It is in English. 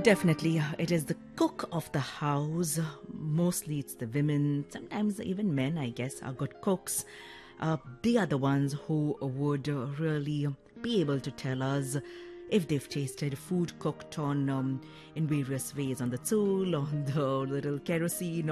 Definitely, it is the cook of the house. Mostly it's the women, sometimes even men, I guess, are good cooks. They are the ones who would really be able to tell us if they've tasted food cooked on in various ways, on the tool, on the little kerosene,